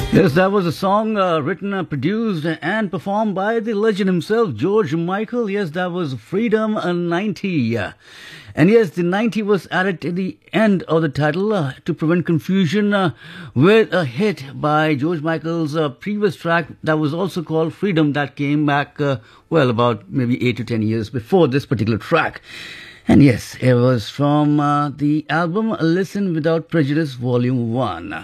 Yes, that was a song written, produced, and performed by the legend himself, George Michael. Yes, that was Freedom 90. And yes, the 90 was added to the end of the title to prevent confusion with a hit by George Michael's previous track that was also called Freedom, that came back, about maybe 8 to 10 years before this particular track. And yes, it was from the album Listen Without Prejudice, Volume 1.